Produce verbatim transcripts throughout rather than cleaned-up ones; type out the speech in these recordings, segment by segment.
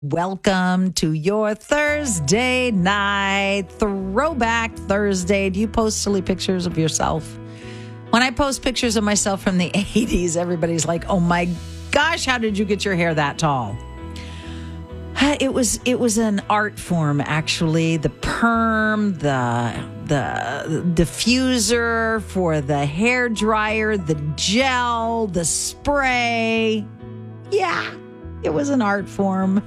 Welcome to your Thursday night throwback Thursday. Do you post silly pictures of yourself? When I post pictures of myself from the eighties, everybody's like, "Oh my gosh, how did you get your hair that tall?" It was it was an art form, actually. The perm, the the diffuser for the hair dryer, the gel, the spray. Yeah. It was an art form.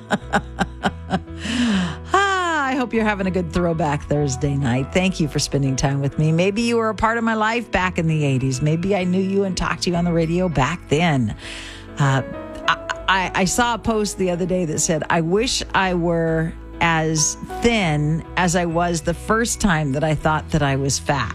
ah, I hope you're having a good throwback Thursday night. Thank you for spending time with me. Maybe you were a part of my life back in the eighties. Maybe I knew you and talked to you on the radio back then. Uh, I, I, I saw a post the other day that said, I wish I were as thin as I was the first time that I thought that I was fat.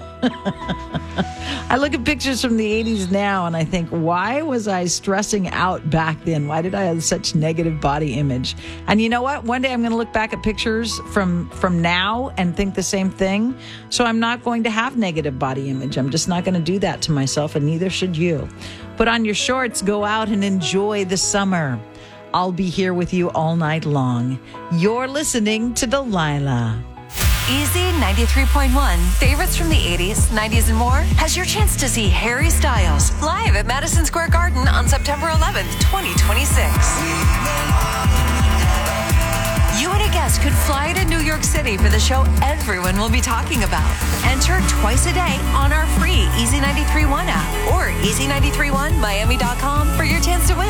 I look at pictures from the eighties now and I think, why was I stressing out back then? Why did I have such negative body image? And you know what? One day I'm going to look back at pictures from, from now and think the same thing. So I'm not going to have negative body image. I'm just not going to do that to myself, and neither should you. Put on your shorts, go out and enjoy the summer. I'll be here with you all night long. You're listening to Delilah. Easy ninety-three point one, favorites from the eighties, nineties, and more, has your chance to see Harry Styles live at Madison Square Garden on September eleventh, twenty twenty-six. You and a guest could fly to New York City for the show everyone will be talking about. Enter twice a day on our free Easy ninety-three point one app or easy nine three one miami dot com for your chance to win.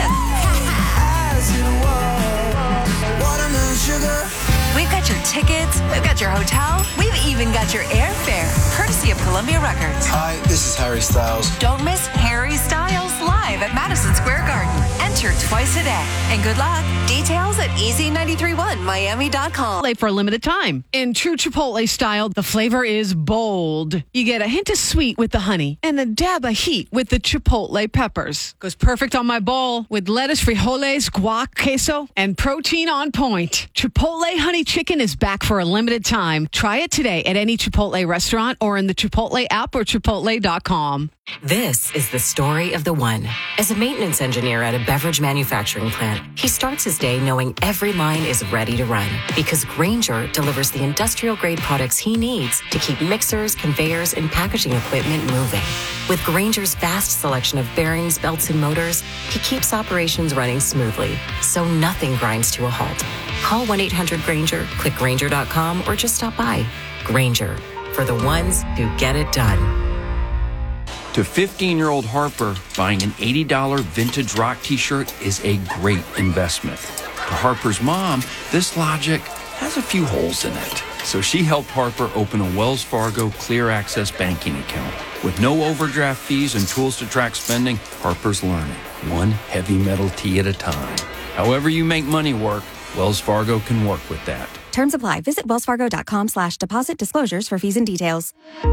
Watermelon sugar. We've got your tickets, we've got your hotel, we've even got your airfare, courtesy of Columbia Records. Hi, this is Harry Styles. Don't miss Harry Styles live at Madison Square Garden. Enter twice a day. And good luck. Details at easy nine three one miami dot com. For a limited time. In true Chipotle style, the flavor is bold. You get a hint of sweet with the honey and a dab of heat with the Chipotle peppers. Goes perfect on my bowl with lettuce, frijoles, guac, queso, and protein on point. Chipotle honey chicken is back for a limited time. Try it today at any Chipotle restaurant or in the Chipotle app or chipotle dot com. This is the story of the one. As a maintenance engineer at a beverage manufacturing plant, he starts his day knowing every line is ready to run because Grainger delivers the industrial-grade products he needs to keep mixers, conveyors, and packaging equipment moving. With Grainger's vast selection of bearings, belts, and motors, he keeps operations running smoothly, so nothing grinds to a halt. Call one eight hundred Grainger, click Grainger dot com, or just stop by. Grainger, for the ones who get it done. To fifteen-year-old Harper, buying an eighty dollars vintage rock t-shirt is a great investment. To Harper's mom, this logic has a few holes in it. So she helped Harper open a Wells Fargo Clear Access banking account. With no overdraft fees and tools to track spending, Harper's learning, one heavy metal tee at a time. However you make money work, Wells Fargo can work with that. Terms apply. Visit wellsfargo.com slash deposit disclosures for fees and details.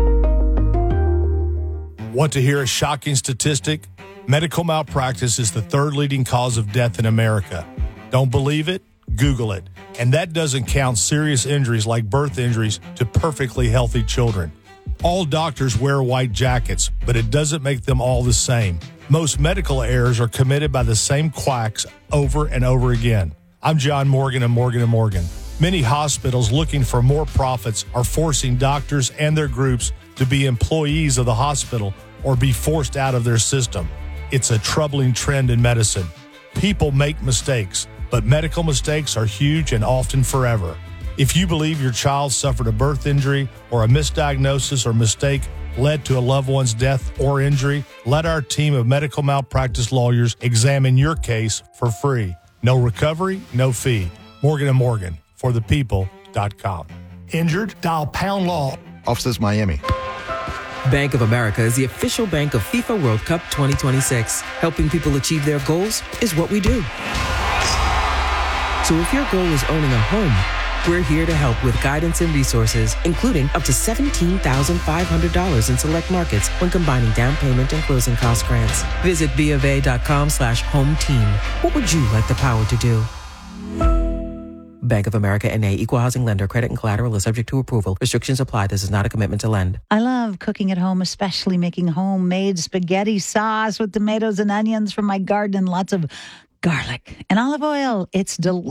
Want to hear a shocking statistic? Medical malpractice is the third leading cause of death in America. Don't believe it? Google it. And that doesn't count serious injuries like birth injuries to perfectly healthy children. All doctors wear white jackets, but it doesn't make them all the same. Most medical errors are committed by the same quacks over and over again. I'm John Morgan of Morgan and Morgan. Many hospitals looking for more profits are forcing doctors and their groups to be employees of the hospital or be forced out of their system. It's a troubling trend in medicine. People make mistakes, but medical mistakes are huge and often forever. If you believe your child suffered a birth injury or a misdiagnosis or mistake led to a loved one's death or injury, let our team of medical malpractice lawyers examine your case for free. No recovery, no fee. Morgan and Morgan, for the people dot com. Injured? Dial pound law. Offices Miami. Bank of America is the official bank of FIFA World Cup twenty twenty-six. Helping people achieve their goals is what we do. So if your goal is owning a home, we're here to help with guidance and resources, including up to seventeen thousand five hundred dollars in select markets when combining down payment and closing cost grants. Visit bofa.com slash home team. What would you like the power to do? Bank of America N A, Equal Housing Lender. Credit and collateral is subject to approval. Restrictions apply. This is not a commitment to lend. I love cooking at home, especially making homemade spaghetti sauce with tomatoes and onions from my garden. Lots of garlic, and olive oil. It's delicious.